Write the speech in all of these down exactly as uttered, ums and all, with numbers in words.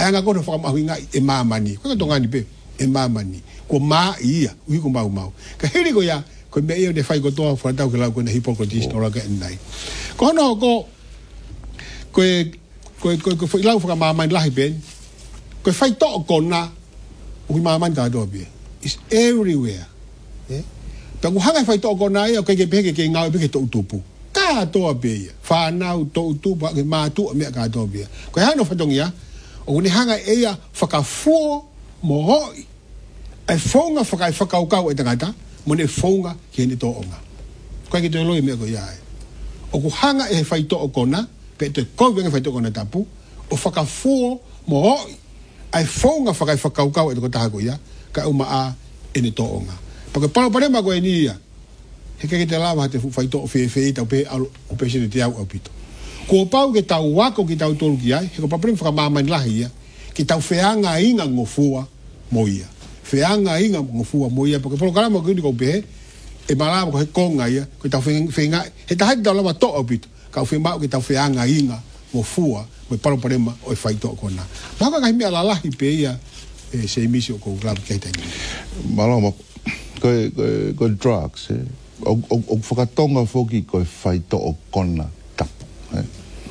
ai nga ko fa ma hinga e mamani ko to ngani pe e mamani ko ma ia ui ko mau mau ka hiri ko ya ko me ia de fai ko to fa ta ko la ko na hipocrites no la ka nai ko no ko ko ko ko foi lau fa mamani la ben ko fai to ko na ui mamani ka do be is everywhere eh pa ko hanga fai to ko na ia ko ke pe ke nga pe ke to tupu ka to be fa na to tupu ke ma tu me ka do be ko ha no fa dong ya o ni hanga ia fa ka fo mo hoi ai fonga fa ka fa ka ka e tangata mo ne fonga ke ni to onga ko ke to lo me ko ya o ko hanga e fai to ko na pe te ko venga fai to ko na tapu o fa ka fo mo hoi ai fonga fa ka fa ka ka e ko ta ko ya ka uma a e ni to onga pa ko pa pa ma ko ni ya he ke te lava te fai to fe fe ta pe o pe se te au apito ko pau ke tau wako ki tau tolu ki ai he ko pa prim fa ma man la ia ki tau feanga inga ngofua moia feanga inga ngofua moia porque por kala mo ki ko be e mala ko he konga ia ko tau fenga he ta hada lava to apito ka fe ma ki tau feanga inga ngofua mo palo parema o fai to kona ma ka mi ala la pe ia e se misio ko grab ke ta ni malo mo ko ko drugs eh o o fokatonga foki ko fai to kona tap eh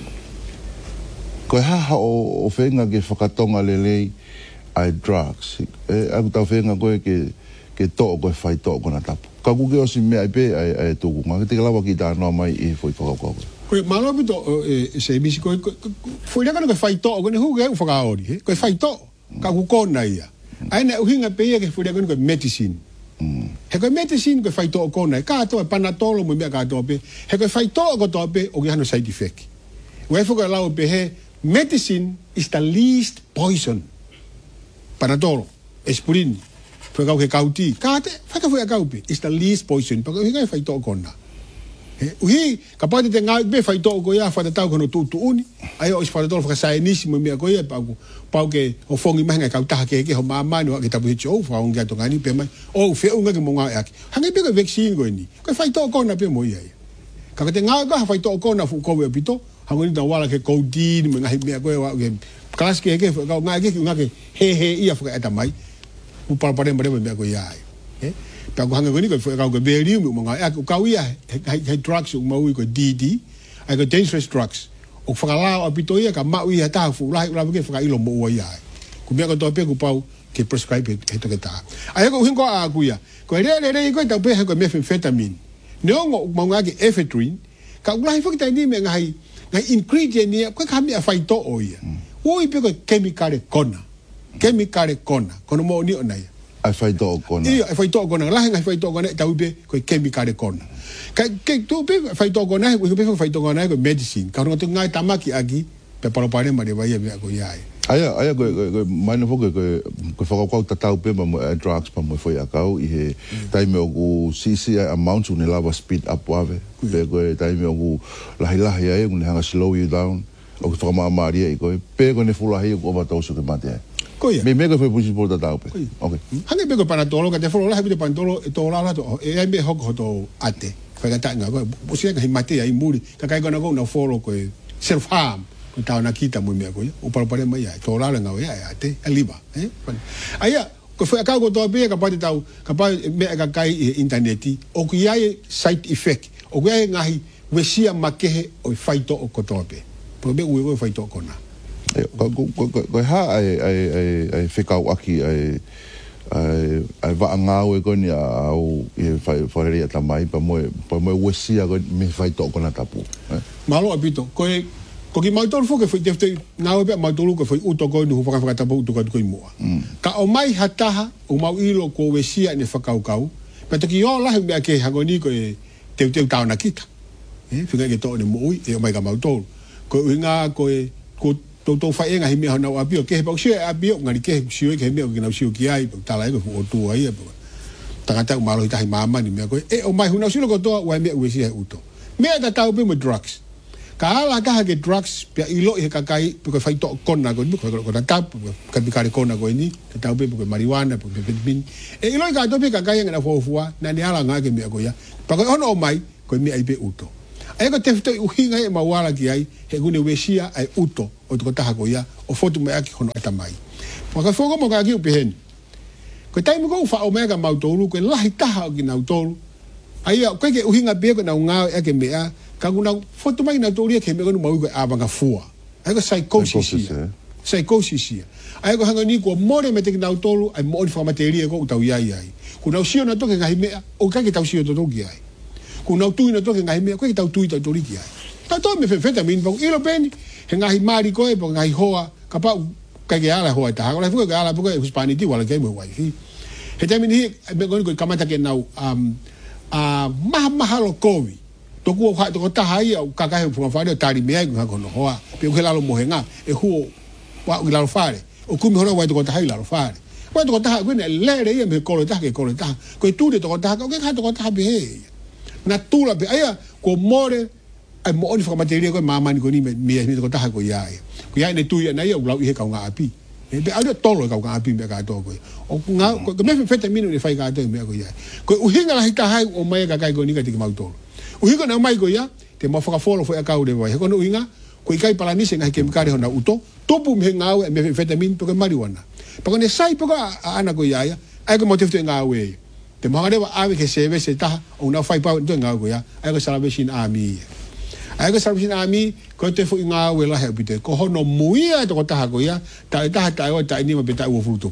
ko ha o fenga ke fokatonga lele ai drugs e a ta fenga ko ke ke to ko fai to kona tap ka ku ke o si me ai pe ai to ku ma te lava ki ta no mai e foi ko ko ko malo bito e se mi ko foi la ko fai to ko ne hu ke foka ori ko fai to ka ku kona ia ai ne uhinga pe ia ke foi la ko medicine he ko medicine ko fai to ko na ka to panatolo mo me ka to pe he ko fai to ko to pe o ge no side effect we fo ko la pe he medicine is the least poison panatolo aspirin fo ka ke kauti ka te fa ka fo ka pe is the least poison pa ko he fai to ko na he uhi ka pa te nga be fai to ko ya fa ta ko no tu tu uni ai o panatolo fa sa enisimo me ko ya pa ko pa ke o fongi manga ka ta ke ke ho mama no ke ta bu cho fa un ga to ngani pe mai o fe un ga mo nga ya hangi pe ko vaccine ko ni ko fai to ko na pe mo ya ka te nga ga fai to ko na fu ko we pito hangi da wala ke ko di me nga me ko wa ke klas ke ke ka nga ke nga ke he he ia fa ta mai u pa pa re me me ko ya eh pa ko hangi ko ni ko ka ko be ri mo nga ya ka wi ya he drugs mo wi ko D D ai ko dangerous drugs o whakalao a pito ia ka mau ia taha fu lahi ula wike whakailo mo ua ia ku mea ka toa pe ku pau ke prescribe he toke taha a eko hinko a kuia ko rea rea rea koe tau pe he koe methamphetamine ne ongo mau ngā ke ephedrine ka ulahi whakitai ni me ngai ngai ingredient ni koe ka mea whai to o ia oi pe koe chemicale kona chemicale kona kono mo ni o na ia ai fai to kona ia ai fai to kona lahi ngai fai to kona tau pe koe chemicale kona ka ke tu pe fai to kona ko pe fai to kona ko medicine ka ro to ngai tamaki agi pe palo pare ma de vai me ko ia aya aya ko ko mano fo ko ko fo ko ta tau pe ma drugs pa mo foi akau i he tai me o si si amount ni lava speed up ave pe ko tai me o la hila ia un hanga slow you down o ko ma maria i ko pe ko ne fula hi ko ba to so ke mate me me ko foi pusi por ta tau pe okay hange pe ko panatolo ka te fo la habite panatolo to la la to e me hok to ate fa ka ta nga ko pusi ka mate ai muri ka kai ko na ko na folo ko self harm ko ta na kita mo me ko o para para mai to la nga ya ate aliba eh aya ko foi ka ko to pe ka pa tau ka pa me ka kai interneti o ku ya side effect o ku ya ngahi we sia makehe o faito o ko to pe po be u we faito ko na ko ko ko ha ai ai ai ai fikau aki ai ai ai va ngau e koni au e fai fai ta mai pa mo pa mo wesia ko me fai to kona tapu malo apito ko ko ki mai tolu fo ke foi te ngau pe mai tolu ko foi uto ko no fa fa tapu uto ko ko mo ka o mai hataha o mau ilo ko wesia ne fakau kau pe to ki yo la me ke hagoni ko te te ta na kita e figa ke to ne mo e mai ka mau tolu ko inga ko ko to to fa enga himi na apio ke ba sia apio ngari ke sio ke me ke na sio ki ai ta la ko o tu ai ta ta malo ta mama ni me ko e o mai huna sio ko to wa me we sia uto me ta ta pe mo drugs ka la ka ke drugs pe ilo e ka kai pe ko fai to kona ko ko ko ta ta ka bi ka kona ko ni ta pe ko marijuana pe pe bin e ilo ka to pe ka kai na fo fua na ni ala nga ke me ko ya pa ko no mai ko me ai pe uto Ai ko te fitoi uhinga e mawala ki ai, he gune wesia ai uto o te kotaha ko ia, o fotu me aki hono atamai. Maka whonga mo ka aki upe heni. Ko taimu ko ufa o mea ka mautolu, ko lahi taha o ki nautolu. Ai a koe ke uhinga bea ko na ungao e ke mea, ka kuna fotu mai nautolu ia ke mea konu maui ko abanga fua. Ai ko psychosis ia. Psychosis ia. Ai ko hanga ni ko more me te ki nautolu, ai mo oni whakamateria ko utau iai ai. Kuna usio na toke ngahi mea, o kake tau sio to toki ai. Kuna utui na toke ngahi mea, koe ki tau tui tau toriki ai. Tau tau me fefeta min, pako ilo peni, he ngahi mari koe, pako ngahi hoa, ka pau, kai ke ala hoa taha, kola fuka ke ala puka e hispaniti wala kei mo wai fi. He te mini hi, me koni koe kamata ke nau, um, uh, maha maha lo kovi, toku o kai toko taha ia, o kakahe funga whare, o tari mea i kono hoa, pe uke lalo mohe ngā, e huo, wa uki lalo whare, o kumi hora wai toko taha i lalo whare. Wai toko taha, koe ne lere ia me kolo taha ke kolo taha, koe tūre toko taha, koe kai toko taha behe. Na tula pe aya ko more ai mo oni whakamateria koe mamani ko ni me me me ko taha ko ia e ko ia ne tuia na ia ulau i he kau ngā api e pe audio tolo kau ngā api me ka to koe o ngā ko me feta minu ne fai ka to me ko ia ko uhinga la hita hai o mai ka kai ko ni ka tiki mau tolo uhinga na mai ko ia te mo whaka folo foi akau de vai ko no uhinga ko i kai palani se ngai kemikare hona uto topu me ngau e me feta min to ke marijuana pa ko ne sai pa ko ana ko ia ai ko mo te fete ngau e te mahare wa ave ke seve se taha o na fai pau to ngau ko ya ai ko Salvation Army ai ko Salvation Army ko te fu ngau e la he pite ko hono muia to ko taha ko ya ta ta ta o ta ni ma beta o fruto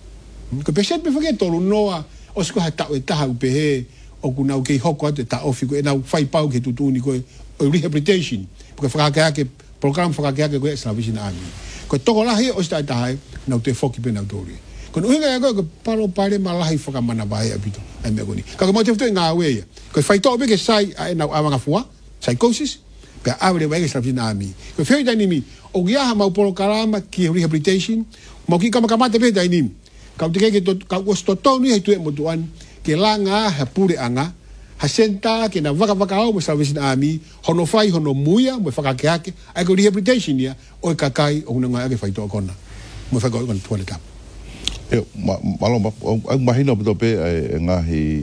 ko pese pe foke to noa o sko ha ta o taha u pe he o ku na o ke hoko te ta ofi ko e na fai pau ke tutu ni ko rehabilitation porque fa ka ke program fa ka ke ko Salvation Army ko to ko la he o sta ta na te foki pe na tori kono uhinga ko ko palo pare malahi foka mana bai abito ai me goni ka ko mo te fto nga we ko fai to be ke sai ai na avanga fua psychosis pe abre vai ke Salvation Army ko fei dani mi o gia ha mau polo karama ki rehabilitation mo ki kama kama te be dani ka te ke to ka ko sto to ni tu mo tuan ke langa ha pure anga ha senta ke na vaka vaka o Salvation Army hono fai hono muia mo faka ke ake ai ko rehabilitation ya o ka kai o nga ke fai to kona mo fai ko kon toilet Eu, maloma, ang mahina po pe ay ngahi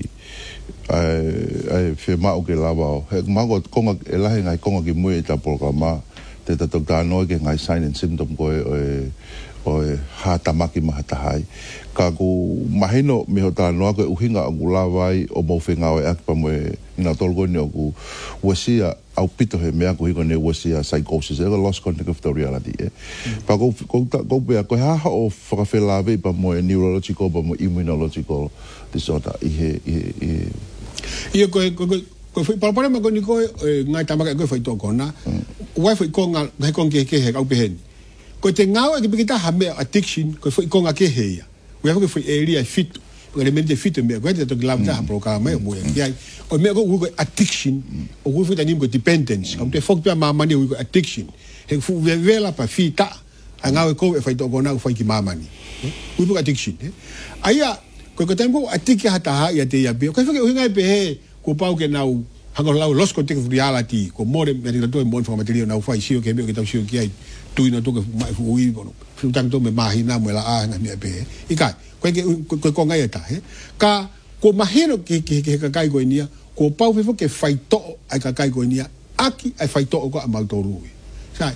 ay ay firma o ke lava o. He mago konga elahi ngai konga ki mui ta programa te ta ta no ke ngai sign and symptom ko e o ha tamaki mahatahai. Ka ku mahino mi hota no ko uhinga o lava o mo finga o ak pa mo ina tolgo ni o ku wasia au pito he mea ko hiko ne wasia psychosis e lost contact of the reality e pa ko ko ko pe ko ha o whakawhela ve pa mo neurological pa mo immunological disorder i he i i ko ko ko foi para para ma ko ni ko ngai tamaka ko foi to kona wai foi ko ngai ko ke ke he au pe hen ko te ngau ke bikita ha me addiction ko foi ko nga ke he ya we have ko foi area fit ko le mente fit me ko te to glamta ha programa mo ya o me ko ko addiction o ko foi tani ko dependence ko te fok pe mama ni ko addiction he fu vela pa fita anga ko e foi to kona ko foi ki mama ni ko ko addiction aya ko ko tempo addiction hata ha ya te ya be ko foi ko ngai pe he ko pau ke nau hanga lau lost contact of reality ko more me ni to mo informa material nau fai sio ke me ke tau sio ki ai tu ina to ke mai fu ui bono fu tang to me mahina mo la a nga ni pe ikai ko ke ko ko ngai ta he ka ko mahino ke ke ke ka kai ko inia ko pau fe ke fai to ai ka kai ko inia aki ai fai to ko amal to ru sai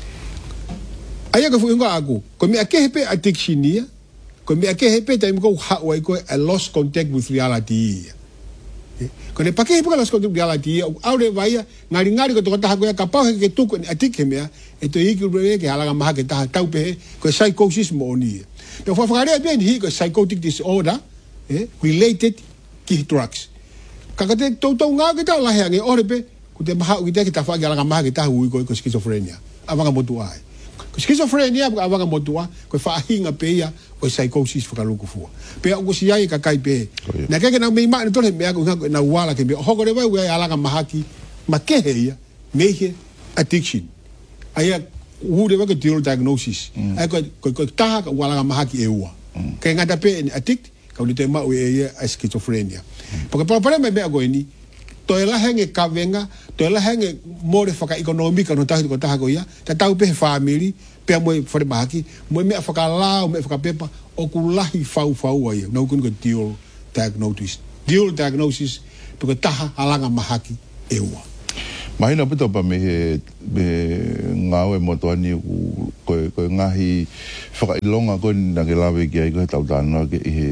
ai ka fu nga aku ko me ke pe addiction nia ko me ke pe tai ko ha wai ko a lost contact with reality ko ne pake ipuka lost contact with reality au re vai ngari ngari ko to ta ko ka pau ke tu ko atike me e to iki re ke hala ma ke ta tau pe ko psychosis mo ni pe fo fagare ben hi ko psychotic disorder eh related ki drugs ka ka te to to nga ke ta la he nge ore pe ku te ma ki te ke ta fa hala ma ke ta hu ko ko schizophrenia avanga mo tu ai ko schizophrenia avanga mo tu ko fa hinga pe ya o psychosis fo ka lu ku fu pe o si ai ka kai pe na ke na me ma to le me ko na wala ke me ho ko re vai we hala ma haki ma ke he ya me he addiction aya u de ke deal diagnosis ai ko ko ta ka wala ma haki e wa ke ngata pe addict ka u te ma u e schizophrenia porque para para me be go ni to ela henge ka venga to ela henge more faka economic no ta ko ta ko ya ta ta pe family pe mo for ma haki mo me faka la me faka pepa o ku lahi fau fau ai no kun ko deal diagnosis deal diagnosis porque ta halanga ma haki e wa Mahina pito pa me he me ngawe motoani ku ko ko ngahi whakailonga ko na ke lawe ki ai ko tau tana ke he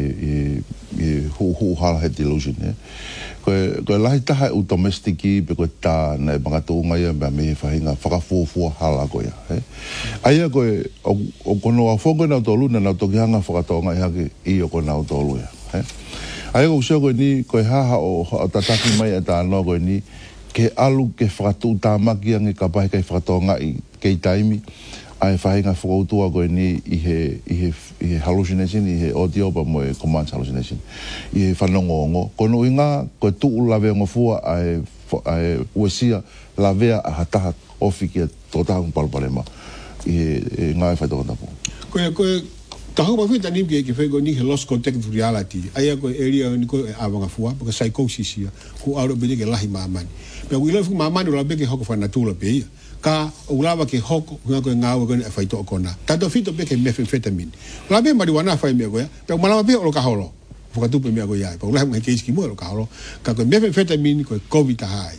he hu hu hala he delusion ne ko ko lahi taha u domestiki pe ko ta na mga tunga ia me whahinga whakafufu hala ko ia he aia ko o kono a fongo na tolu na to hanga whakatonga ia ke i o kono tolu ia he aia ko sio ko ni ko haha o tataki mai ata no ko ni ke alu ke whakatu tāmaki ange ka pahe kai whakatonga i kei taimi ai whahinga whakautua koe ni i he, i he, i he hallucination, i he audio pa mo e command hallucination i he whanongo ongo kono i ngā koe tuu lawe ongo fua ai, ai uesia lawea a hataha ofi ki a tōtahang palpalema i he, e ngā e whaitoka tapu koe koe tahu ma fita ni ke ke fego ni he lost contact with reality aya ko area ni ko avanga fua porque psychosis ia ku aro be ke lahi mamani pe wilo fu mamani la be ke hoko fa natula pe ka ulava ke hoko nga ko ngawe ko fa ito kona tato fito be ke methamphetamine la be marijuana fa me ko ya pe malama be o ka holo fuka tu pe me ko ya pe la mo ke iski mo o ka holo ka ko methamphetamine ko covid hai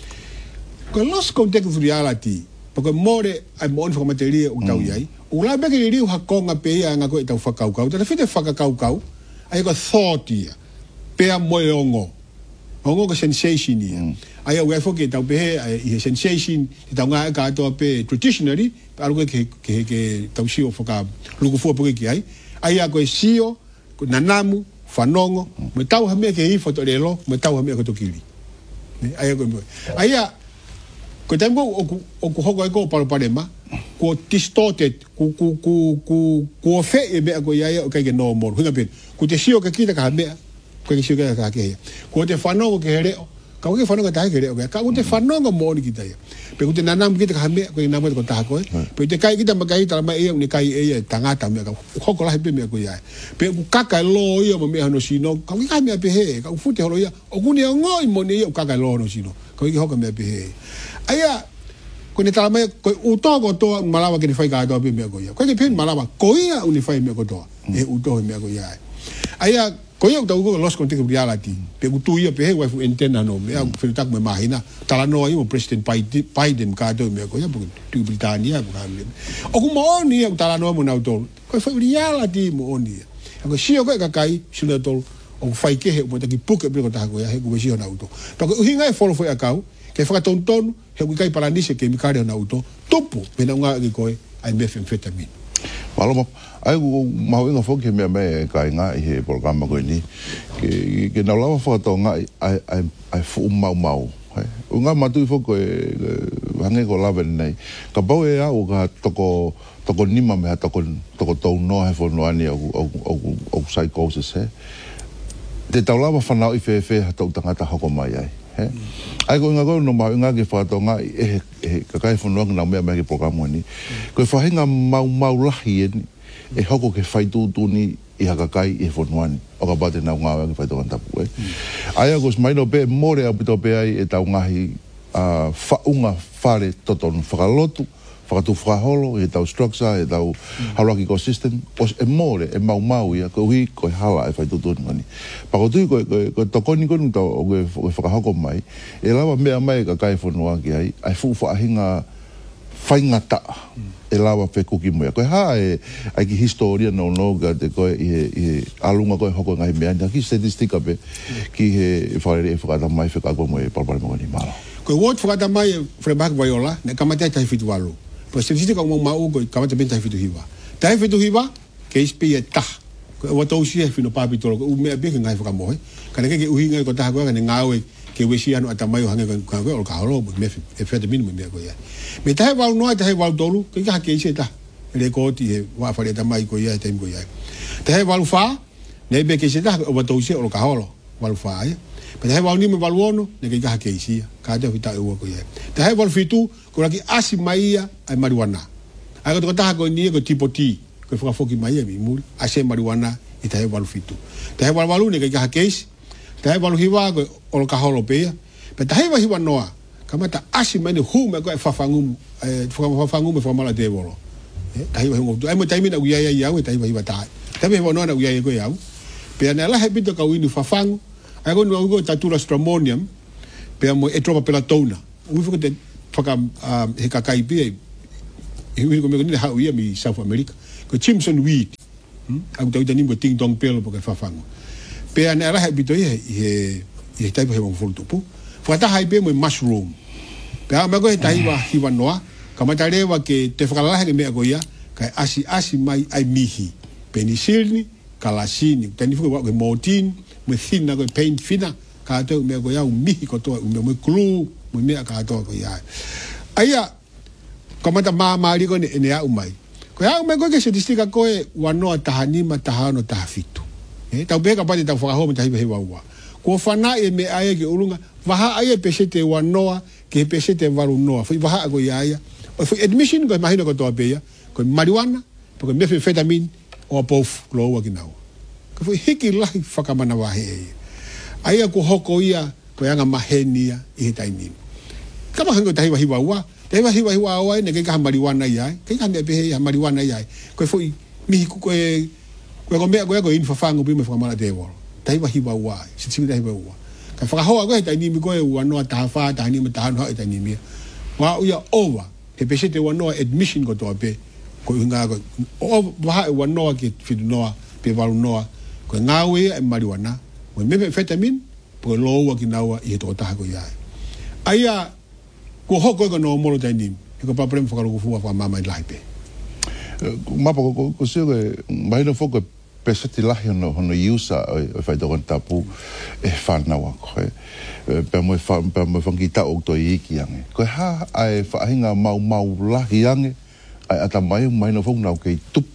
ko lost contact with reality porque more ai mo fa materia o tau yai o la be ke riu hakonga pe ia nga ko tau whakau kau ta fite whakakau kau ai ko thought ia pe a mo ongo ongo ko sensation ia ai o fo ke tau pe ai sensation tau nga ka to pe traditionally algo ke ke ke tau sio foka lugu fo pe ki ai ai ko sio ko nanamu fanongo me tau ha me ke i foto relo me tau ha me ko to kili ai ko ai ko tengo o o ko hogo ko para para ma ko distorted ku ku ku ku ku fe e me ko ya o ke no more hunga ben ku te sio ka kita ka me ko ke sio ka ka ke ko te fano ke here ka ke fano ka ta ke here ka ku te fano ngo mo ni kita ya pe ku te nanam kita ka me ko na mo ko ta ko pe te kai kita ma kai ta ma e ni kai e tanga ta me ka hogo la pe me ko ya pe ku ka ka lo yo mo me no sino ka ka me pe he ka fu te holo ya o ku ni ngo mo ni ka ka lo no sino ko ke hogo me pe he aya ko ne tala mai ko uto ko to malawa ke fai ka do be me ko ya ko ke pen malawa ko ia uni fai me ko to e uto me ko ya aya ko ia to ko lost contact with reality pe utu ia pe wa fu entena no me a fe tak me mahina tala no i president Biden ka do me ko ya bu tu Britania bu ka me o ko mo ni tala no mo na to ko fa reality mo oni ko si ko ka kai sila to o fai ke he mo ta ki puke pe ko ta ko ya he ko si na auto to ko hinga e follow foi akau ke whakatonton, he wikai paranise ke mikare na auto, topu, pena ngā ki koe, ai methamphetamine. Maloma, ai u mau inga foki mea mea kai ngā i he programa koe ni, ke, ke nau lawa whakatau ngā ai, ai, ai fu mau mau. U ngā matui foko e, hange ko lawe nei, ka bau e au ka toko, toko nima mea toko, toko tau noa he whonoani au, au, au, au psychosis he. Te tau lawa whanau i whewhe ha tau tangata hoko mai ai. He ai ko nga ko no ma nga ke fato nga e e ka kai fo no nga me me ke programa ni ko fa hinga mau mau lahi e hoko ke fai tu tu ni e ka kai e fo no ni o ka bate na nga ke fai to anta pu ai ko mai no be more a bito be ai e ta nga hi a fa unga fare toton fa lotu fa tu fra holo e ta structure e ta hierarchical system os e more e mau mau ia ko hi ko hala e fai tu tu ni pa ko tu ko ko to ko ni ko no ko fa hoko mai e lava me mai ka kai fo no ki ai ai fu fa hinga fainga ta e lava pe ku ki mo ko ha e ai ki historia no no ga de ko e e alunga ko hoko ngai me anda ki statistika be ki he fa e fa ta mai fa ko mo e pa pa mo ni mala ko wot fa ta mai frebak viola ne kamata ta fitu walu po statistika mo mau ko kamata ben ta fitu hiwa ta fitu hiwa ke ispi ta ko wa to si fino pa bitolo ko me be ngai fa mo he kana ke uhinga ko ta ko kana ngawe ke wesi anu atamai hange ka ko ka holo me e fe de minimum me ko ya me ta wa no ta wa dolu ke ka ke se ta le ko ti wa fa le tamai ko ya tem ko ya ta wa fa ne be ke se ta wa to si o ka holo wa fa ya pe ta wa ni me wa no ne ke ka ke si ka ta fita o ko ya ta wa fitu ko la ki asi mai ai marijuana ai ko ta ko ni ko tipo ti ko fa foki mai mi mul ase marijuana i ta wa fitu ta wa wa ne ke ka ke ta wa hiwa ko o ka holo pe pe ta hiwa hiwa noa kama ta asi mai hu me ko fa fangu e fa fangu me fa mala de bolo ta hiwa ngo ai mo ta mi na uya ya ya ta hiwa hiwa ta ta me no na uya ko ya pe na la hebito ka winu fa fangu ai ko no go ta tula stramonium pe mo e tropa pelatona u fo te whaka he kakai pia e hui ko me ni hau ia mi South America ko Chimson weed au tau tani mo ting tong pelo po ka fafango pe ana la habito ia e e tai po mo fulto pu fata hai pe mo mushroom pe ma ko tai wa hiwa noa kama tarewa ke te whakalaha ke mea ko ia kai asi asi mai ai mihi penicillin kalasini tani fu ko mortin mo thina ko paint fina ka to me ko ia mihi ko to me mo glue mo me ka to ko ia aia kama ta mama ri ko ne ne au mai ko ia me ko ke statistika ko e wanoa tahani ma tahano tafitu e tau be ka pa ta fa ho mo tahi be wa wa ko fana e me ai ke ulunga vaha ai pesete wanoa ke pesete varu noa foi vaha ko ia ia foi admission ko imagino ko to be ia ko marijuana porque methamphetamine o pof lo wa kinau ko foi hiki lai whakamana wa he ai ko hoko ia ko anga mahenia i taini kama hango tahi wa hiwa wa tahi wa hiwa hiwa wa ne ke ka marijuana ia ke ka ne be ya marijuana ia ko foi mi ko ko ko me ko ko in fa fango bi me fa mala de wo tahi wa hiwa wa si si tahi wa wa ka fa ho ko taini mi ko e wa no ta fa ta ni me ta no taini mi wa ia over he pesete wa no admission ko to be ko nga ko o wa wa no ke fidu no pe valu no ko nga we e marijuana ko methamphetamine po lo wa kinawa i to ta ko ia aia ko hoko ko no mo taini ko pa prem fa ko fu fa mama lai pe ma po ko ko se mai no foco pesete la no no usa o fa do tapu e fa na wa ko pe mo fa pe mo fa kita o to i ki ang ko ha ai fa hinga mau mau la hiang ai ata mai mai no foco na ke tup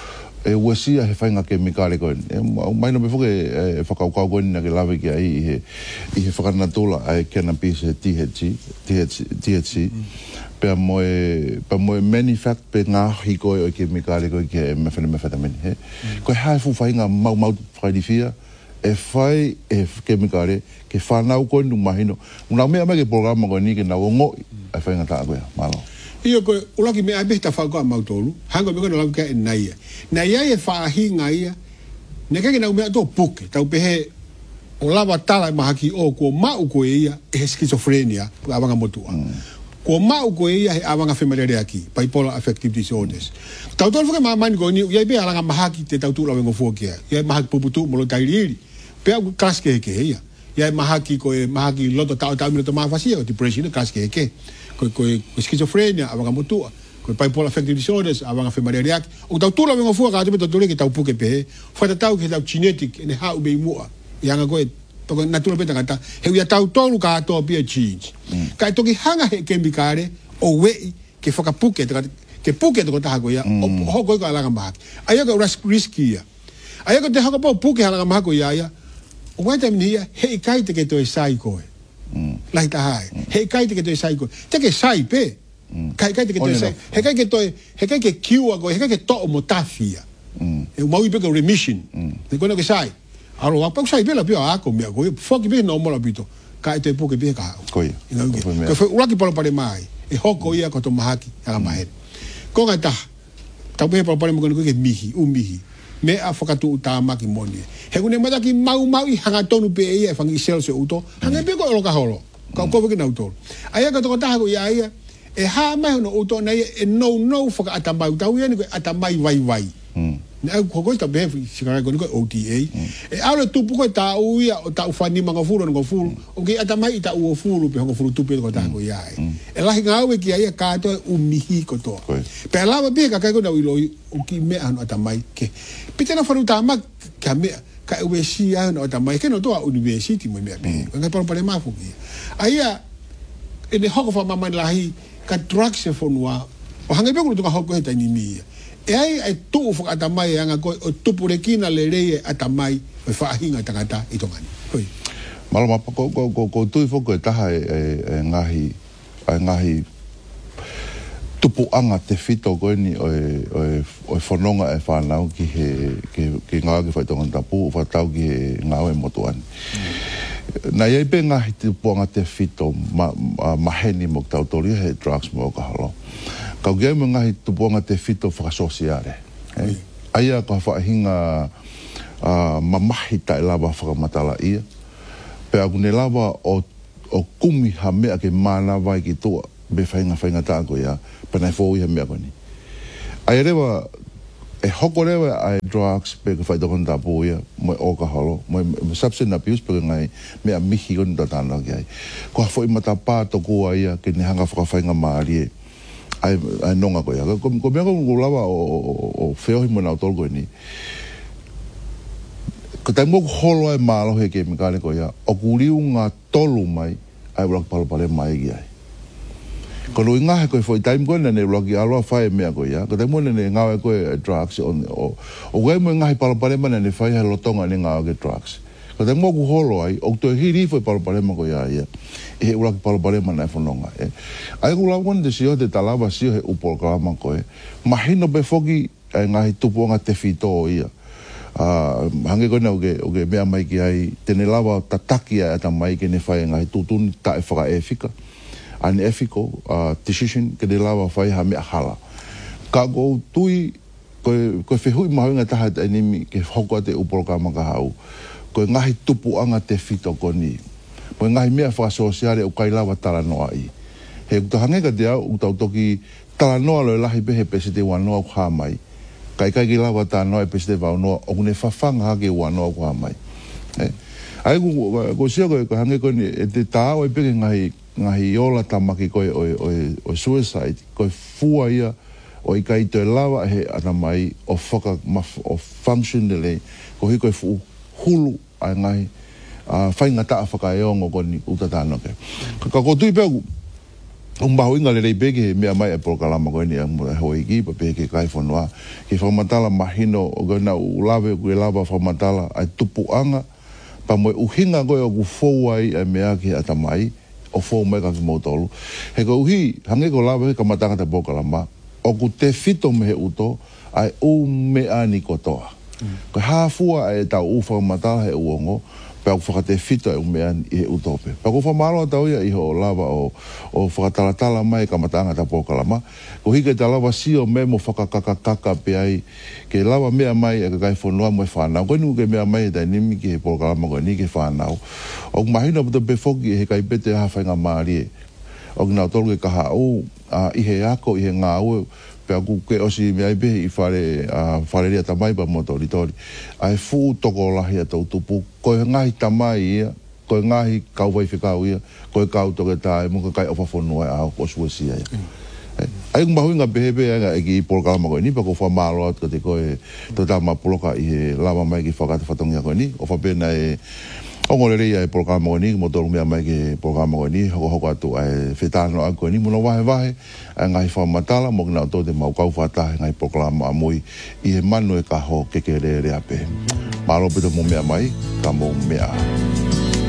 e wasia he fa nga ke mi kale ko mai no me foco e fa ka ka ko na ke lave ki ai he i fa na tola ai ke na pise T H C T H C pe mo pe mo manufacture pe nga hi ko o ke mi kale ko ke me fa me fa tamén he ko ha fu fa nga mau mau fa di fia e fai e ke mi kale ke fa na ko no mahino una me ma ke programa ko ni ke na ngo e fa nga ta ko malo io ko ula ki me abe ta fa ko mau tolu hango me ko no la ke na ia na ia e fa hi nga ia ne ke na me to puke ta pe he o lava tala mahaki o ko mau ko ia e schizophrenia abanga motua ko mau ko ia he abanga femarere aki bipolar affective disorders tau tol fo ma man ko ni ia be ala mahaki te tau tu la ngo fo kia ia mahaki puputu mo lo tairi pe au kaske ke ia ia mahaki ko e mahaki loto tau tau mi to ma fasia depression kaske ke ko ko schizophrenia abanga motua ko bipolar affective disorders abanga femarere aki o tau tu la ngo fo ka te to tole ke tau puke pe fo tau ke tau genetic ne ha u be mua ia nga ko to natural beta kata he ia tau tolu ka to pia change ka to ki hanga he kemikale o we ke foka puke ke puke to ta go ya ho go ka la ngamba aya ko risky ya aya ko te ha ko puke hala ngamba go ya ya o wa tem ni he kai te ke to sai ko lai ta hai he kai te ke to sai ko te ke sai pe kai kai te ke to sai he kai ke to he kai ke kiu go he kai ke to mo tafia e mo i pe ko remission te ko no ke sai alo wa pa sai bela pia ako me ko foki be no mo la bito ka te po ke be ka ko ia ko foi ula ki palo pare mai e hoko ia ko to mahaki ala mai ko ga ta ta be palo pare mo ko ke mihi u mihi me a foka tu ta ma ki moni he ko ne mata ki mau mau i hanga tonu pe ia fangi sel se uto hanga be ko lo ka holo ka ko be na uto aya ka to ta ko ia ia e ha mai no uto na e no no foka atambai ta ia ni ko atambai vai vai ne ko ko ta be si ka ko O T A e ala tu ko ta u ia ta u fani manga fulu ngo fulu o ke ata mai ta u fulu pe ngo fulu tu pe ko ta ko ia e la hinga we ki ia ka to u mihi ko to pe la be ka ka ko na u lo u ki me ano ata mai ke pe te na faru ta ma ka me ka u si ano ata mai ke no to a university mo me be ko nga pa pa ma fu ia e ne hoko fa mama lahi ka drugs e fo noa o hanga be ko to ka hoko he ta ni mi e ai ai tu fo ata mai anga ko tu purekina le rei ata mai e fa hinga tangata i tongani koi malo ma ko ko ko ko tu fo ko ta e ngahi ai ngahi tupu anga te fito ko ni o o o fononga e fa nau ki he ki ki nga ki fa tonga pu fa tau ki nga e motuan na ye pe ngahi tupu anga te fito ma ma heni mo tau tori he drugs mo ka holo ka ge mo ngahi tuponga te fito fa sociale aia ka fa hinga a mamahi ta lava fa matala ia pe aku ne lava o o kumi ha me ke mana vai ki to be whainga whainga tā ko ia, panai fōi ha mea koni. Ai rewa, e hoko rewa ai drugs pe ka whaita koni tā pō ia, moi oka holo, moi substance abuse pe ngai mea mihi koni tā tāna ki ai. Ko hafo i mata pā toko ia, ke ne hanga whakawhainga maari e, ai, ai nonga ko ia. Ko, ko mea ko lawa o, o, o whiohi mo nao tolu koe ni, ko tai moku holo ai mālo he ke mikane ko ia, o kuriu ngā tolu mai, ai wak palapale mai ki ai. Ko lui ngahe koe foi time koe nene waki aloa whae mea koe ia. Ko tai mua nene ngawe koe drugs. O, o, o koe mua ngahe palapale ma nene whae he lotonga ne ngawe ke drugs. Ko tai mua ku holo ai, o toi hiri foi palapale ma koe ia ia. E he uraki palapale ma nai whanonga. E. Ai ku lau kone te sio te talawa sio he upol kalama koe. Mahino pe foki ai ngahe tupuanga te whito ia. Uh, hange koe na uke, uke mea mai ki ai, tene lawa tataki ai ata mai ke ne whae ngahe tutuni ta e whaka e whika. Unethical uh, decision ke de lawa whai ha mea hala. Ka go tui, koe, koe whehui mahoinga taha te animi ke hoko te uporo ka maka hau. Koe ngahi tupu anga te whito koni. Koe ngahi mea whakasosiare u kai lawa tala noa i. He kuta hangeka te au, utau toki tala noa loe lahi pehe pese te wanoa ku mai. Kai kai ki lawa tala noa e pese te wanoa, o kune whawhanga hake wanoa ku mai. Eh? Ai ku, ko sia koe, koe hangeka ni, e te tāo e peke ngahi ngahi ola tamaki koe o, o, o suicide, koe fua ia o i kai toi lawa he ana mai o whaka, o function nele, ko hi koe fu hulu ai ngahi uh, whainga taa whaka e ongo ko ni utatano ke. Ka ko tui pēku, un bahu inga le rei peke mea mai e prokalama koe ni ang mura hoi ki, pa peke kai whanua, ki whamatala mahino o koe na ulawe koe lawa whamatala ai tupu anga, pa moe uhinga koe o ku fowai ai mea ki ata mai, o fō mai ka ki mautolu. He ko uhi, hange ko lawa he ka matanga te pokalama, o ku te whito me he uto, ai u mea ni kotoa. Mm. Ko hāfua e tau u whakamata he uongo, pe au whakate whito e u mea ni he uto pe. Pa ko whamaro tau ia iho o lawa o, o whakatalatala mai ka matanga te pokalama, ko hike te lawa sio me mo whakakakakaka pe ai, ke lawa mea mai e ka kai whanua mo e whanau. Koe nuke mea mai e tai nimi ki he pokalama koe ni ke whanau. O mahina puto pe foki he kai pete hawhainga maari e. O kina tolu ke kaha au, uh, i he ako, i he ngā ue, pe aku ke osi mea ipe i whare, uh, whare rea tamai pa mo tori tori. Ai fu toko lahi a tau tupu, koe ngahi tamai ia, koe ngahi kauwai whikau ia, koe kau toke tae, muka kai ofa whanua e au, o suesia ia. Mm. Ai kung mahui ngā pehepe anga e ki polkalama koe ni, pa ko whamalo at kate koe, to tama puloka i he lama mai ki whakata whatongia koe ni, o whapena e, ongo le rei ai programa koe ni, mo tolu mea mai ke programa koe ni, hoko hoko atu ai whetano a koe ni, muna wahe wahe, ai ngai whamatala, mo kina o te mau kau whatahe ngai programa a mui, i he manu e kaho keke re re ape. Maro pito mo mea mai, ka mo mea.